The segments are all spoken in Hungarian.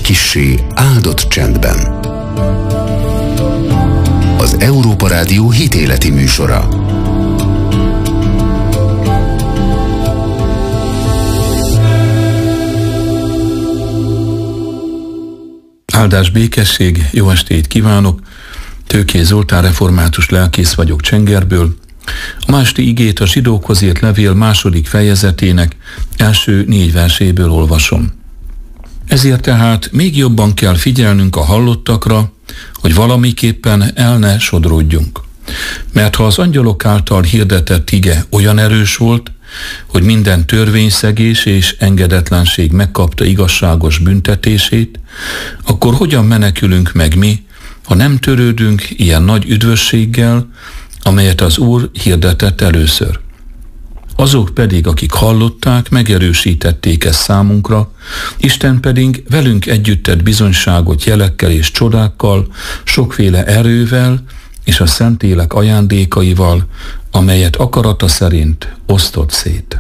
kissé áldott csendben. Az Európa Rádió hitéleti műsora. Áldás, békesség, jó estét kívánok! Tőkés Zoltán református lelkész vagyok Csengerből. A ma esti igét a Zsidókhoz írt levél második fejezetének első 4 verséből olvasom. Ezért tehát még jobban kell figyelnünk a hallottakra, hogy valamiképpen el ne sodródjunk. Mert ha az angyalok által hirdetett ige olyan erős volt, hogy minden törvényszegés és engedetlenség megkapta igazságos büntetését, akkor hogyan menekülünk meg mi, ha nem törődünk ilyen nagy üdvösséggel, amelyet az Úr hirdetett először. Azok pedig, akik hallották, megerősítették ezt számunkra, Isten pedig velünk együtt tett bizonyságot jelekkel és csodákkal, sokféle erővel és a Szentlélek ajándékaival, amelyet akarata szerint osztott szét.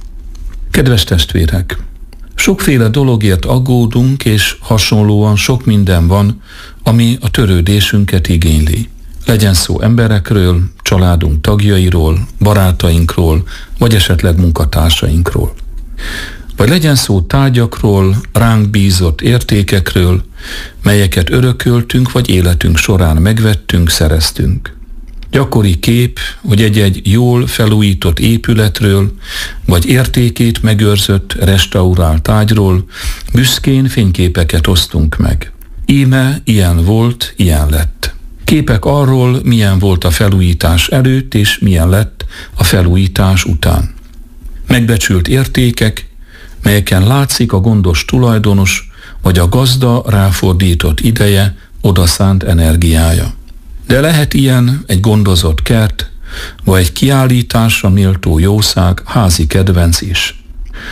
Kedves testvérek! Sokféle dologért aggódunk, és hasonlóan sok minden van, ami a törődésünket igényli. Legyen szó emberekről, családunk tagjairól, barátainkról, vagy esetleg munkatársainkról. Vagy legyen szó tárgyakról, ránk bízott értékekről, melyeket örököltünk, vagy életünk során megvettünk, szereztünk. Gyakori kép, hogy egy-egy jól felújított épületről, vagy értékét megőrzött, restaurált ágyról büszkén fényképeket osztunk meg. Íme ilyen volt, ilyen lett. Képek arról, milyen volt a felújítás előtt, és milyen lett a felújítás után. Megbecsült értékek, melyeken látszik a gondos tulajdonos, vagy a gazda ráfordított ideje, odaszánt energiája. De lehet ilyen egy gondozott kert, vagy egy kiállításra méltó jószág, házi kedvenc is.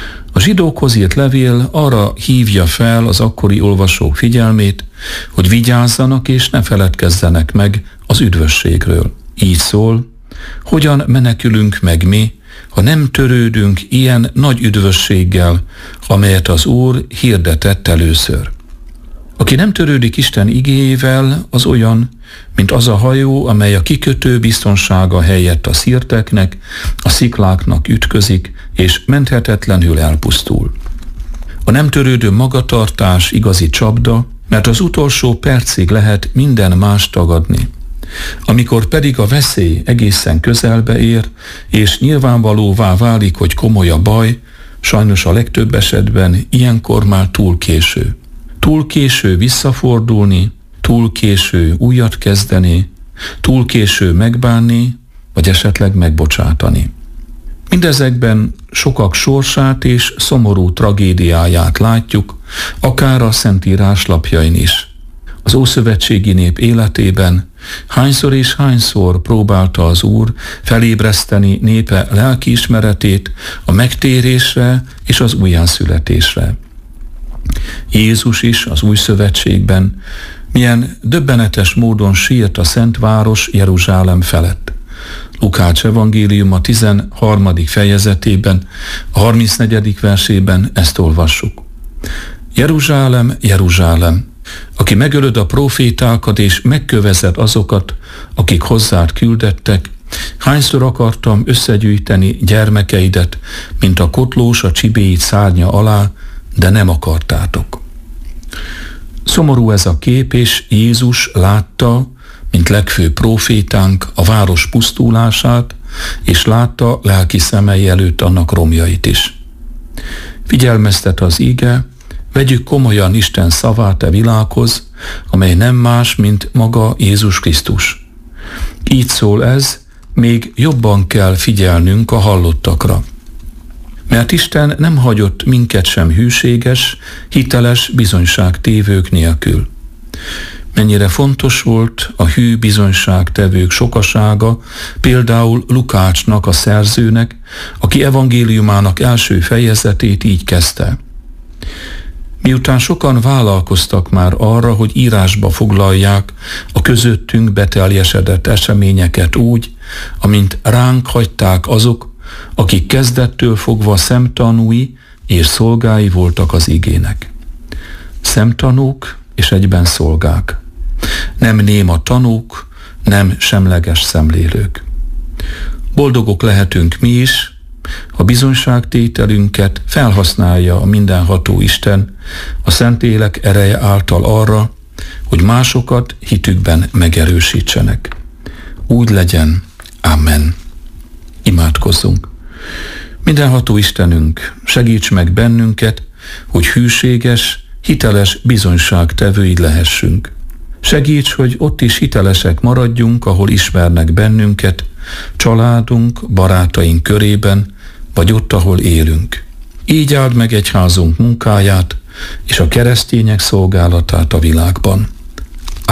A Zsidókhoz írt levél arra hívja fel az akkori olvasók figyelmét, hogy vigyázzanak és ne feledkezzenek meg az üdvösségről. Így szól, hogyan menekülünk meg mi, ha nem törődünk ilyen nagy üdvösséggel, amelyet az Úr hirdetett először. Aki nem törődik Isten igéjével, az olyan, mint az a hajó, amely a kikötő biztonsága helyett a szirteknek, a szikláknak ütközik, és menthetetlenül elpusztul. A nem törődő magatartás igazi csapda, mert az utolsó percig lehet minden más tagadni. Amikor pedig a veszély egészen közelbe ér, és nyilvánvalóvá válik, hogy komoly a baj, sajnos a legtöbb esetben ilyenkor már túl késő. Túl késő visszafordulni, túl késő újat kezdeni, túl késő megbánni, vagy esetleg megbocsátani. Mindezekben sokak sorsát és szomorú tragédiáját látjuk, akár a Szentírás lapjain is. Az ószövetségi nép életében hányszor és hányszor próbálta az Úr felébreszteni népe lelkiismeretét a megtérésre és az újjászületésre. Jézus is az új szövetségben milyen döbbenetes módon sírt a Szent Város Jeruzsálem felett. Lukács evangéliuma 13. fejezetében, a 34. versében ezt olvassuk. Jeruzsálem, Jeruzsálem, aki megölöd a profétákat és megkövezed azokat, akik hozzád küldettek, hányszor akartam összegyűjteni gyermekeidet, mint a kotlós a csibéit szárnya alá, de nem akartátok. Szomorú ez a kép, és Jézus látta, mint legfőbb prófétánk, a város pusztulását, és látta lelki szemei előtt annak romjait is. Figyelmeztet az ige, vegyük komolyan Isten szavát a világhoz, amely nem más, mint maga Jézus Krisztus. Így szól ez, még jobban kell figyelnünk a hallottakra. Mert Isten nem hagyott minket sem hűséges, hiteles bizonyságtévők nélkül. Mennyire fontos volt a hű bizonyságtevők sokasága, például Lukácsnak, a szerzőnek, aki evangéliumának első fejezetét így kezdte. Miután sokan vállalkoztak már arra, hogy írásba foglalják a közöttünk beteljesedett eseményeket úgy, amint ránk hagyták azok, akik kezdettől fogva szemtanúi és szolgái voltak az igének. szemtanúk és egyben szolgák. Nem néma tanúk, nem semleges szemlélők. Boldogok lehetünk mi is, ha bizonyságtételünket felhasználja a mindenható Isten a Szentlélek ereje által arra, hogy másokat hitükben megerősítsenek. Úgy legyen. Amen. Imádkozzunk. Mindenható Istenünk, segíts meg bennünket, hogy hűséges, hiteles bizonyságtevői lehessünk. Segíts, hogy ott is hitelesek maradjunk, ahol ismernek bennünket, családunk, barátaink körében, vagy ott, ahol élünk. Így áld meg egyházunk munkáját és a keresztények szolgálatát a világban.